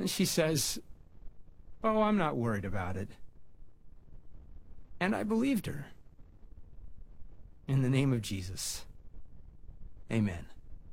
And she says, "Oh, I'm not worried about it." And I believed her. In the name of Jesus, amen.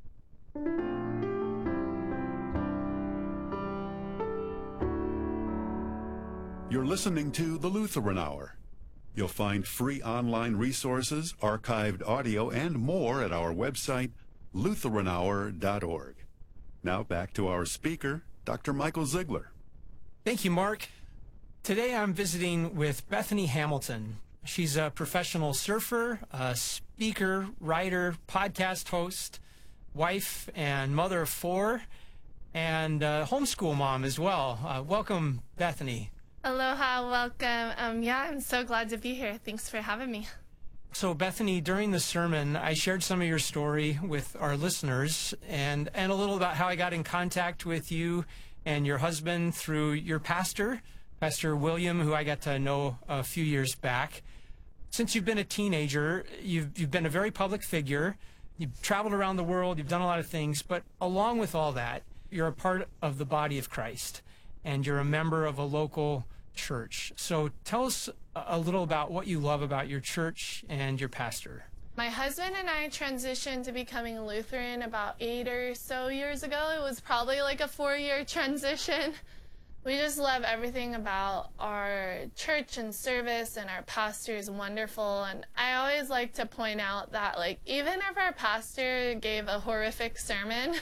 You're listening to The Lutheran Hour. You'll find free online resources, archived audio, and more at our website, LutheranHour.org. Now back to our speaker, Dr. Michael Ziegler. Thank you, Mark. Today I'm visiting with Bethany Hamilton. She's a professional surfer, a speaker, writer, podcast host, wife and mother of 4, and homeschool mom as well. Welcome, Bethany. Aloha, welcome. I'm so glad to be here. Thanks for having me. So, Bethany, during the sermon, I shared some of your story with our listeners and a little about how I got in contact with you and your husband through your pastor, Pastor William, who I got to know a few years back. Since you've been a teenager, you've been a very public figure. You've traveled around the world. You've done a lot of things. But along with all that, you're a part of the body of Christ, and you're a member of a local church. So tell us a little about what you love about your church and your pastor. My husband and I transitioned to becoming a Lutheran about 8 or so years ago. It was probably like a 4-year transition. We just love everything about our church and service, and our pastor is wonderful. And I always like to point out that, even if our pastor gave a horrific sermon,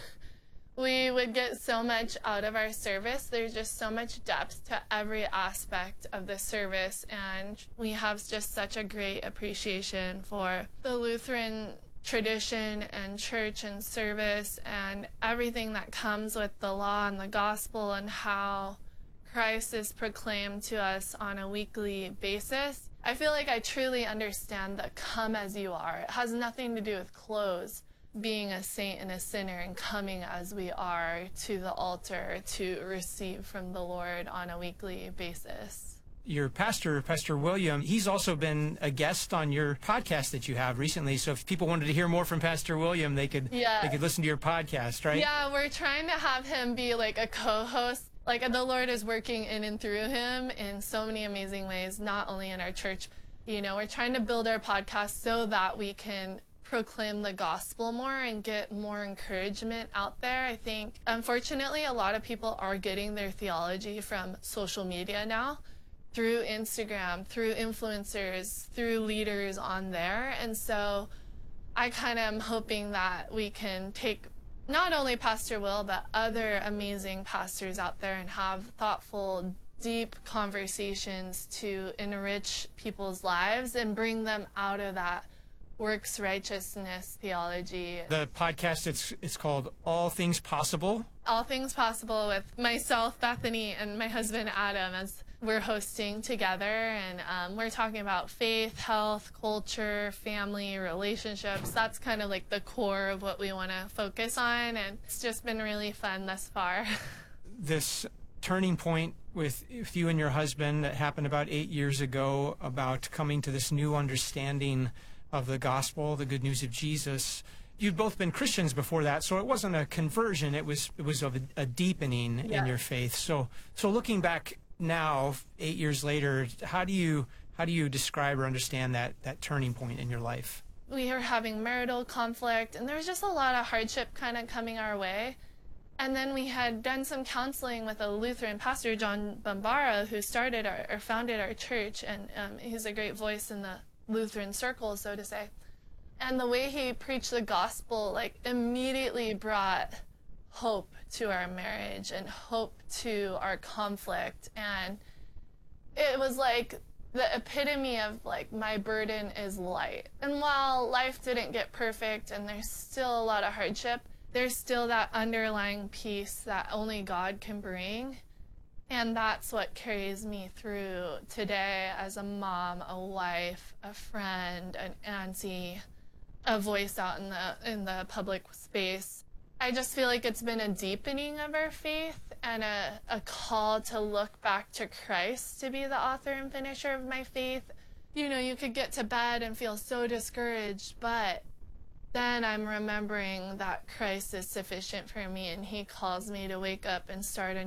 we would get so much out of our service. There's just so much depth to every aspect of the service, and we have just such a great appreciation for the Lutheran tradition and church and service and everything that comes with the law and the gospel, and how Christ is proclaimed to us on a weekly basis. I feel like I truly understand the come as you are. It has nothing to do with clothes, being a saint and a sinner and coming as we are to the altar to receive from the Lord on a weekly basis. Your pastor, Pastor William, he's also been a guest on your podcast that you have recently. So if people wanted to hear more from Pastor William, they could listen to your podcast, right? Yeah, we're trying to have him be like a co-host. The Lord is working in and through him in so many amazing ways, not only in our church. We're trying to build our podcast so that we can proclaim the gospel more and get more encouragement out there. I think, unfortunately, a lot of people are getting their theology from social media now, through Instagram, through influencers, through leaders on there. And so I kind of am hoping that we can take not only Pastor Will, but other amazing pastors out there and have thoughtful, deep conversations to enrich people's lives and bring them out of that works righteousness theology. The podcast, it's called All Things Possible. All Things Possible, with myself, Bethany, and my husband, Adam, as we're hosting together. And we're talking about faith, health, culture, family, relationships. That's kind of like the core of what we want to focus on. And it's just been really fun thus far. This turning point with you and your husband that happened about 8 years ago, about coming to this new understanding of the gospel, the good news of Jesus. You'd both been Christians before that, so it wasn't a conversion. It was of a deepening in your faith. So looking back now, 8 years later, how do you describe or understand that turning point in your life? We were having marital conflict, and there was just a lot of hardship kind of coming our way. And then we had done some counseling with a Lutheran pastor, John Bambara, who started or founded our church, and he's a great voice in the Lutheran circle, so to say. And the way he preached the gospel, immediately brought hope to our marriage and hope to our conflict. And it was like the epitome of my burden is light. And while life didn't get perfect and there's still a lot of hardship, there's still that underlying peace that only God can bring. And that's what carries me through today as a mom, a wife, a friend, an auntie, a voice out in the public space. I just feel like it's been a deepening of our faith and a call to look back to Christ to be the author and finisher of my faith. You could get to bed and feel so discouraged, but then I'm remembering that Christ is sufficient for me, and he calls me to wake up and start a